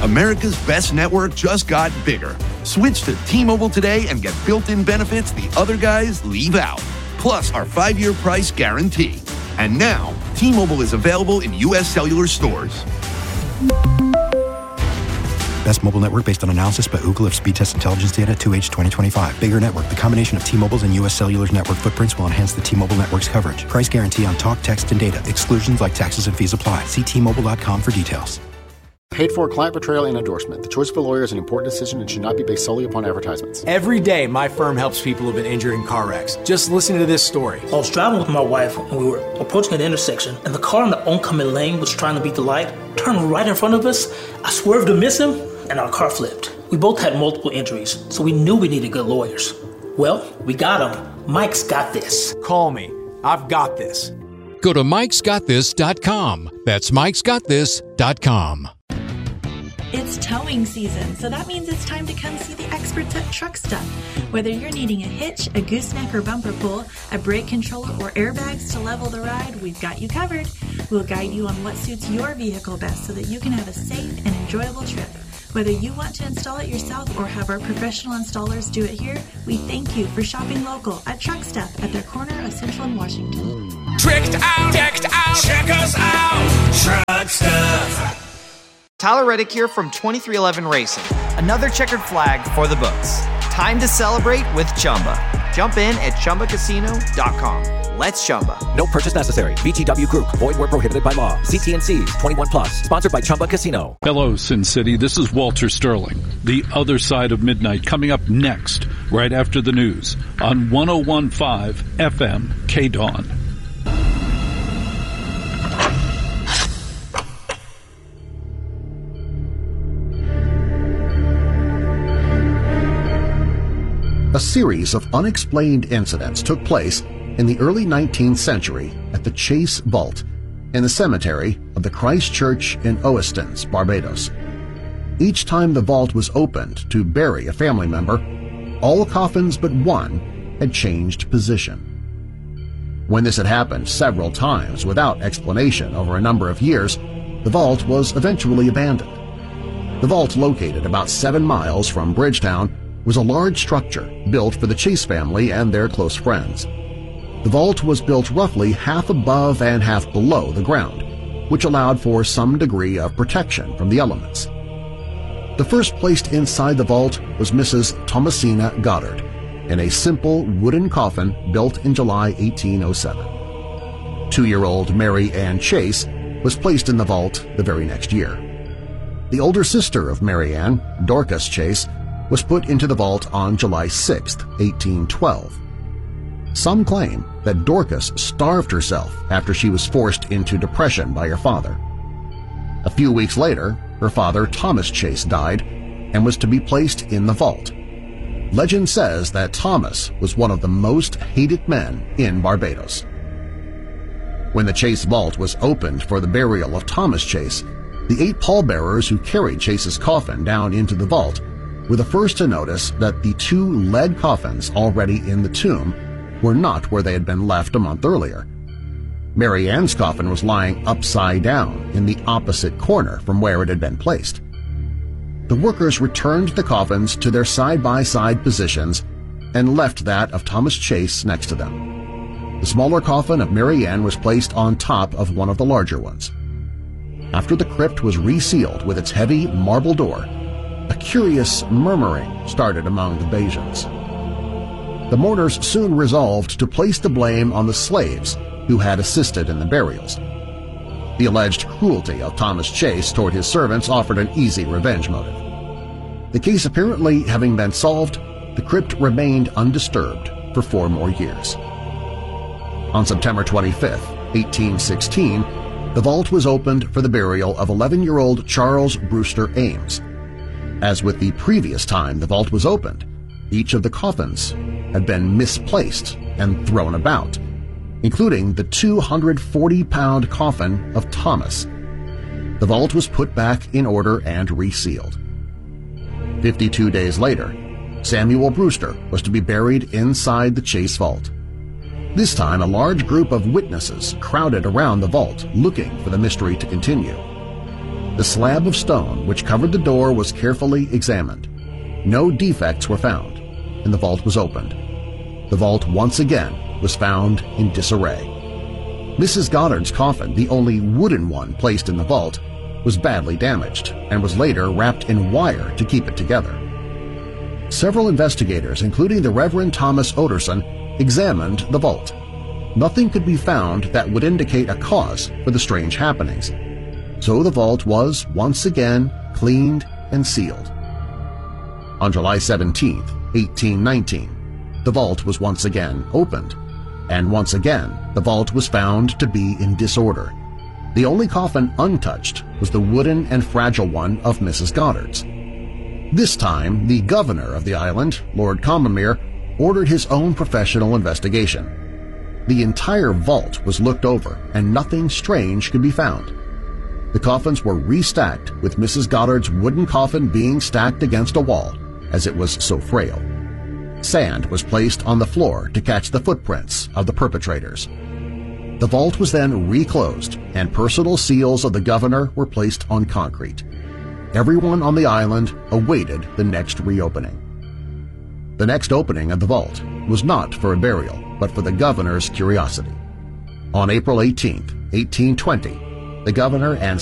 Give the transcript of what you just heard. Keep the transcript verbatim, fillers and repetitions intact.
America's best network just got bigger. Switch to T-Mobile today and get built-in benefits the other guys leave out. Plus our five-year price guarantee. And now, T-Mobile is available in U S cellular stores. Best mobile network based on analysis by Ookla of Speed Test Intelligence data two H twenty twenty-five. Bigger network. The combination of T-Mobile's and U S Cellular's network footprints will enhance the T-Mobile network's coverage. Price guarantee on talk, text, and data. Exclusions like taxes and fees apply. See T Mobile dot com for details. Paid for client portrayal and endorsement. The choice of a lawyer is an important decision and should not be based solely upon advertisements. Every day, my firm helps people who've been injured in car wrecks. Just listen to this story. I was driving with my wife and we were approaching an intersection, and the car in the oncoming lane was trying to beat the light, turned right in front of us. I swerved to miss him, and our car flipped. We both had multiple injuries, so we knew we needed good lawyers. Well, we got him. Mike's got this. Call me. I've got this. Go to mikes got this dot com. That's mikes got this dot com. It's towing season, so that means it's time to come see the experts at Truck Stuff. Whether you're needing a hitch, a gooseneck or bumper pull, a brake controller, or airbags to level the ride, we've got you covered. We'll guide you on what suits your vehicle best so that you can have a safe and enjoyable trip. Whether you want to install it yourself or have our professional installers do it here, we thank you for shopping local at Truck Stuff at their corner of Central and Washington. Tricked out, decked out, check us out, Truck Stuff. Tyler Reddick here from twenty-three eleven Racing. Another checkered flag for the books. Time to celebrate with Chumba. Jump in at Chumba Casino dot com. Let's Chumba. No purchase necessary. V G W Group. Void where prohibited by law. See T and C's. twenty-one plus. Sponsored by Chumba Casino. Hello, Sin City. This is Walter Sterling. The Other Side of Midnight coming up next, right after the news, on one oh one point five F M K-Dawn. A series of unexplained incidents took place in the early nineteenth century at the Chase Vault in the cemetery of the Christ Church in Oistins, Barbados. Each time the vault was opened to bury a family member, all coffins but one had changed position. When this had happened several times without explanation over a number of years, the vault was eventually abandoned. The vault, located about seven miles from Bridgetown, was a large structure built for the Chase family and their close friends. The vault was built roughly half above and half below the ground, which allowed for some degree of protection from the elements. The first placed inside the vault was Missus Thomasina Goddard, in a simple wooden coffin built in July eighteen oh seven. Two-year-old Mary Ann Chase was placed in the vault the very next year. The older sister of Mary Ann, Dorcas Chase, was put into the vault on July sixth, eighteen twelve. Some claim that Dorcas starved herself after she was forced into depression by her father. A few weeks later, her father Thomas Chase died and was to be placed in the vault. Legend says that Thomas was one of the most hated men in Barbados. When the Chase Vault was opened for the burial of Thomas Chase, the eight pallbearers who carried Chase's coffin down into the vault were the first to notice that the two lead coffins already in the tomb were not where they had been left a month earlier. Mary Ann's coffin was lying upside down in the opposite corner from where it had been placed. The workers returned the coffins to their side-by-side positions and left that of Thomas Chase next to them. The smaller coffin of Mary Ann was placed on top of one of the larger ones. After the crypt was resealed with its heavy marble door, a curious murmuring started among the Bajans. The mourners soon resolved to place the blame on the slaves who had assisted in the burials. The alleged cruelty of Thomas Chase toward his servants offered an easy revenge motive. The case apparently having been solved, the crypt remained undisturbed for four more years. On September twenty-fifth, eighteen sixteen, the vault was opened for the burial of eleven-year-old Charles Brewster Ames. As with the previous time the vault was opened, each of the coffins had been misplaced and thrown about, including the two hundred forty pound coffin of Thomas. The vault was put back in order and resealed. Fifty-two days later, Samuel Brewster was to be buried inside the Chase Vault. This time, a large group of witnesses crowded around the vault looking for the mystery to continue. The slab of stone which covered the door was carefully examined. No defects were found, and the vault was opened. The vault once again was found in disarray. Missus Goddard's coffin, the only wooden one placed in the vault, was badly damaged and was later wrapped in wire to keep it together. Several investigators, including the Reverend Thomas Otterson, examined the vault. Nothing could be found that would indicate a cause for the strange happenings. So the vault was once again cleaned and sealed. On July seventeenth, eighteen nineteen, the vault was once again opened, and once again the vault was found to be in disorder. The only coffin untouched was the wooden and fragile one of Missus Goddard's. This time, the governor of the island, Lord Combermere, ordered his own professional investigation. The entire vault was looked over and nothing strange could be found. The coffins were restacked, with Missus Goddard's wooden coffin being stacked against a wall as it was so frail. Sand was placed on the floor to catch the footprints of the perpetrators. The vault was then reclosed and personal seals of the governor were placed on concrete. Everyone on the island awaited the next reopening. The next opening of the vault was not for a burial, but for the governor's curiosity. On April eighteenth, eighteen twenty, the governor and